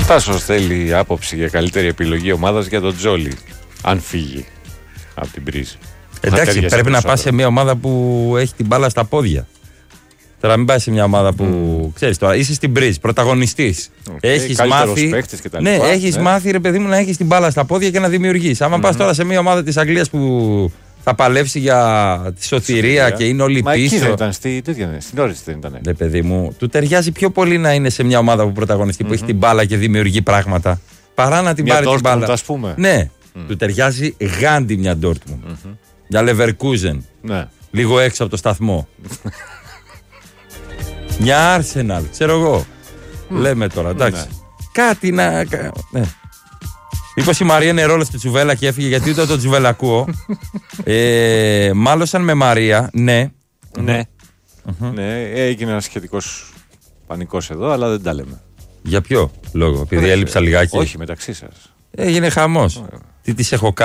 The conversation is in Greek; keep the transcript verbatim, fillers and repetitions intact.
Τάσος θέλει άποψη για καλύτερη επιλογή ομάδας για τον Τζόλι. Αν φύγει από την Μπριζ. Εντάξει, πρέπει να πας σε μια ομάδα που έχει την μπάλα στα πόδια. Τώρα μην πάει σε μια ομάδα που mm. ξέρεις τώρα, είσαι στην Μπριζ, πρωταγωνιστής. Okay, έχεις μάθει. Ναι, έχεις ναι. μάθει ρε παιδί μου να έχεις την μπάλα στα πόδια και να δημιουργείς. Άμα mm. πας τώρα σε μια ομάδα της Αγγλίας που θα παλέψει για τη σωτηρία και είναι όλοι Μα πίσω. Εκεί δεν ήταν, στη, τέτοια, στην όρεξη δεν ήταν. Ναι, παιδί μου, του ταιριάζει πιο πολύ να είναι σε μια ομάδα που πρωταγωνιστεί, mm-hmm. που έχει την μπάλα και δημιουργεί πράγματα, παρά να την μια πάρει Dortmund, την μπάλα. Ας πούμε. Ναι, mm. του ταιριάζει γάντι μια Dortmund. Mm-hmm. Για Leverkusen. Ναι. Λίγο έξω από το σταθμό. Μια Arsenal, ξέρω εγώ. Mm. Λέμε τώρα, εντάξει. Ναι. Κάτι να. Ναι. Μήπως η Μαρία είναι ρόλος του Τσουβέλα και έφυγε, γιατί ούτε το Τσουβέλα ακούω. ε, μάλωσαν με Μαρία, ναι. Ναι. Mm-hmm. Ναι, έγινε ένα σχετικός πανικός εδώ, αλλά δεν τα λέμε. Για ποιο λόγο, επειδή έλειψα λιγάκι. Όχι, μεταξύ σας. Έγινε χαμός. Yeah. Τι τις έχω κάνει.